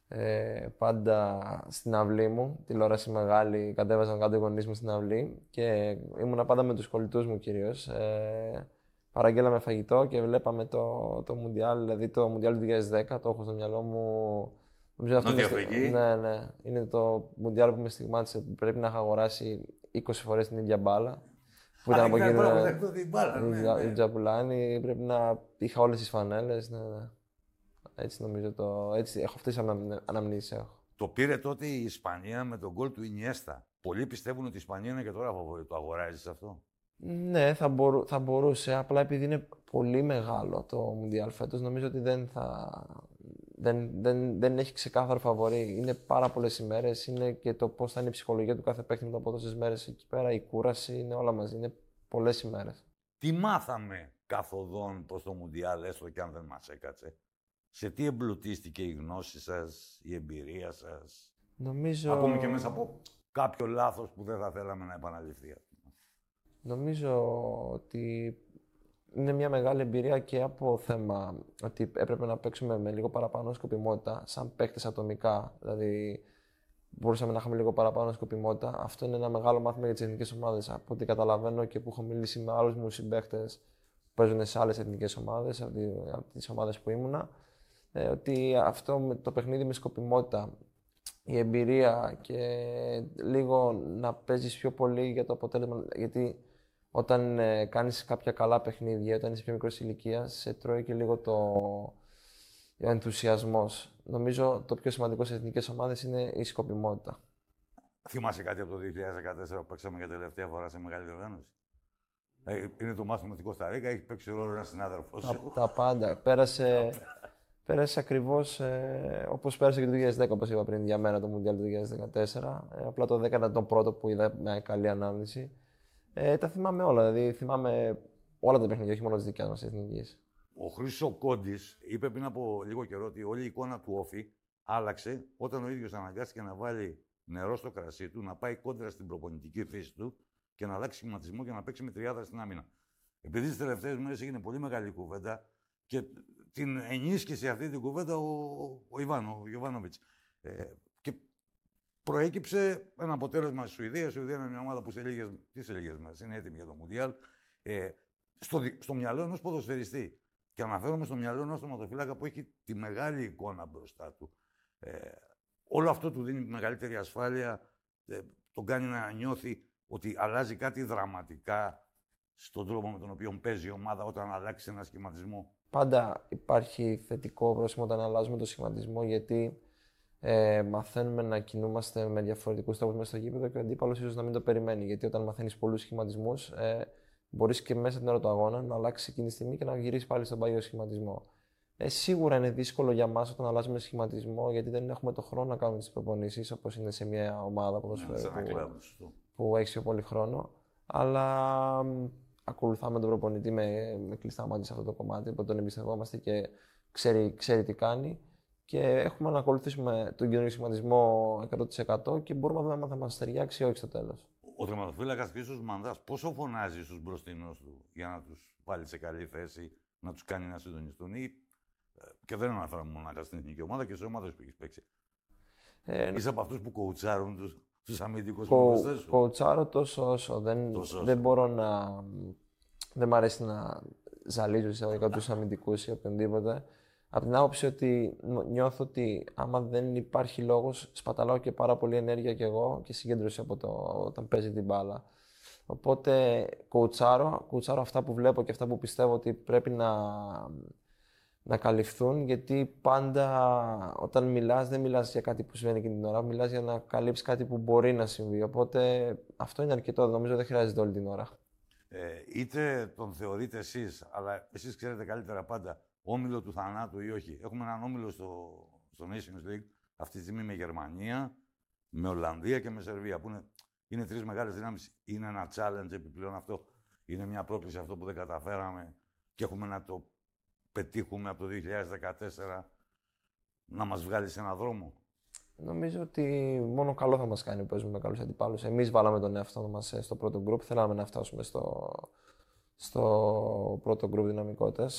Πάντα στην αυλή μου, τηλεόραση μεγάλη, κατέβαζαν κάτω οι γονείς μου στην αυλή και ήμουνα πάντα με τους κολλητούς μου κυρίως. Παραγγέλαμε φαγητό και βλέπαμε το Μουντιάλ, δηλαδή το Μουντιάλ του 2010, το έχω στο μυαλό μου. Νομίζω αυτό Νότια Αφρική. Ναι, ναι. Είναι το Μουντιάλ που με στιγμάτισε, που πρέπει να είχα αγοράσει 20 φορές την ίδια μπάλα. Που ήταν από εκείνη η Τζαπουλάνη, πρέπει να είχα όλες τις φανέλες. Ναι, ναι. Έτσι νομίζω έτσι, έχω αυτές τις αναμνήσεις έχω. Το πήρε τότε η Ισπανία με τον γκολ του Ινιέστα. Πολλοί πιστεύουν ότι η Ισπανία είναι και τώρα φαβορί. Το αγοράζεις αυτό? Ναι, θα μπορούσε. Απλά επειδή είναι πολύ μεγάλο το Μουντιάλ φέτος, νομίζω ότι δεν έχει ξεκάθαρο φαβορί. Είναι πάρα πολλές ημέρες. Είναι και το πώς θα είναι η ψυχολογία του κάθε παίκτη μετά από τόσες μέρες εκεί πέρα. Η κούραση είναι όλα μαζί. Είναι πολλές ημέρες. Τι μάθαμε καθοδόν προς το Μουντιάλ, έστω και αν δεν μας έκατσε? Σε τι εμπλουτίστηκε η γνώση σας, η εμπειρία σας? Νομίζω... Ακόμη και μέσα από κάποιο λάθος που δεν θα θέλαμε να επαναληφθεί. Νομίζω ότι είναι μια μεγάλη εμπειρία και από θέμα ότι έπρεπε να παίξουμε με λίγο παραπάνω σκοπιμότητα, σαν παίκτες ατομικά. Δηλαδή, μπορούσαμε να είχαμε λίγο παραπάνω σκοπιμότητα. Αυτό είναι ένα μεγάλο μάθημα για τις εθνικές ομάδες. Από ό,τι καταλαβαίνω και που έχω μιλήσει με άλλους μου συμπαίκτες που παίζουν σε άλλες εθνικές ομάδες, από τις ομάδες που ήμουνα, ότι αυτό με το παιχνίδι με σκοπιμότητα, η εμπειρία και λίγο να παίζεις πιο πολύ για το αποτέλεσμα. Γιατί όταν κάνεις κάποια καλά παιχνίδια, όταν είσαι πιο μικρός ηλικίας, σε τρώει και λίγο ο ενθουσιασμός. Νομίζω το πιο σημαντικό σε εθνικές ομάδες είναι η σκοπιμότητα. Θυμάσαι κάτι από το 2014 που παίξαμε για τελευταία φορά σε μεγάλη οργάνωση? Είναι το μάθημα στην Κωνσταντίνα, έχει παίξει ρόλο ένας συνάδελφος. Τα πάντα. Πέρασε ακριβώς όπως πέρασε και το 2010, όπως είπα πριν για μένα το Μουντιάλ του 2014. Απλά το 10 ήταν το πρώτο που είδα με καλή ανάμνηση. Τα θυμάμαι όλα, δηλαδή θυμάμαι όλα τα παιχνίδια, όχι μόνο της δικιάς μας εθνικής. Ο Χρήστος Κόντης είπε πριν από λίγο καιρό ότι όλη η εικόνα του Όφη άλλαξε όταν ο ίδιος αναγκάστηκε να βάλει νερό στο κρασί του, να πάει κόντρα στην προπονητική φύση του και να αλλάξει σχηματισμό και να παίξει με τριάδα στην άμυνα. Επειδή τις τελευταίες μέρες έγινε πολύ μεγάλη κουβέντα και την ενίσχυσε αυτή την κουβέντα ο Γιοβάνοβιτς. Και προέκυψε ένα αποτέλεσμα στη Σουηδία. Η Σουηδία είναι μια ομάδα που σε λίγες μέρες είναι έτοιμη για το Μουντιάλ. Στο μυαλό ενός ποδοσφαιριστή. Και αναφέρομαι στο μυαλό ενός τερματοφύλακα που έχει τη μεγάλη εικόνα μπροστά του. Όλο αυτό του δίνει τη μεγαλύτερη ασφάλεια, τον κάνει να νιώθει ότι αλλάζει κάτι δραματικά στον τρόπο με τον οποίο παίζει η ομάδα όταν αλλάξει ένα σχηματισμό. Πάντα υπάρχει θετικό πρόσημο όταν αλλάζουμε το σχηματισμό, γιατί μαθαίνουμε να κινούμαστε με διαφορετικούς τρόπους μέσα στο γήπεδο και ο αντίπαλος ίσως να μην το περιμένει. Γιατί όταν μαθαίνεις πολλούς σχηματισμούς, μπορείς και μέσα την ώρα του αγώνα να αλλάξει εκείνη τη στιγμή και να γυρίσει πάλι στον παλιό σχηματισμό. Σίγουρα είναι δύσκολο για μας όταν αλλάζουμε σχηματισμό, γιατί δεν έχουμε το χρόνο να κάνουμε τις προπονήσεις όπως είναι σε μια ομάδα που έχει πιο πολύ χρόνο. Αλλά ακολουθάμε τον προπονητή με κλειστά μάτια σε αυτό το κομμάτι, οπότε τον εμπιστευόμαστε και ξέρει τι κάνει. Και έχουμε να ακολουθήσουμε τον καινούργιο σχηματισμό 100% και μπορούμε να δούμε αν θα μας ταιριάξει ή όχι στο τέλος. Ο τερματοφύλακας Χρήστος Μανδάς πόσο φωνάζει στους μπροστινούς του για να τους βάλει σε καλή θέση, να τους κάνει να συντονιστούν, ή και δεν αναφέραμε μονάχα στην εθνική ομάδα και σε ομάδες που έχεις παίξει? Είσαι από αυτούς που κοουτσάρουν τους αμυντικούς προπονητές σου? Κοουτσάρω τόσο όσο. Δεν μπορώ να... Δεν μ' αρέσει να ζαλίζω εισαγωγικά τους αμυντικούς ή οποιονδήποτε. Από την άποψη ότι νιώθω ότι άμα δεν υπάρχει λόγος, σπαταλάω και πάρα πολύ ενέργεια κι εγώ και συγκέντρωση όταν παίζει την μπάλα. Οπότε κοουτσάρω αυτά που βλέπω και αυτά που πιστεύω ότι πρέπει να καλυφθούν, γιατί πάντα όταν μιλάς, δεν μιλάς για κάτι που συμβαίνει εκείνη την ώρα, μιλάς για να καλύψεις κάτι που μπορεί να συμβεί. Οπότε αυτό είναι αρκετό, νομίζω δεν χρειάζεται όλη την ώρα. Είτε τον θεωρείτε εσείς, αλλά εσείς ξέρετε καλύτερα πάντα, όμιλο του θανάτου ή όχι. Έχουμε έναν όμιλο στο Nations League αυτή τη στιγμή με Γερμανία, με Ολλανδία και με Σερβία, που είναι τρεις μεγάλες δυνάμεις. Είναι ένα challenge επιπλέον αυτό. Είναι μια πρόκληση αυτό που δεν καταφέραμε και έχουμε να το πετύχουμε από το 2014 να μας βγάλει σε έναν δρόμο. Νομίζω ότι μόνο καλό θα μας κάνει που παίζουμε με καλούς αντιπάλους. Εμείς βάλαμε τον εαυτό μας στο πρώτο γκρουπ, θέλαμε να φτάσουμε στο πρώτο γκρουπ δυναμικότητας.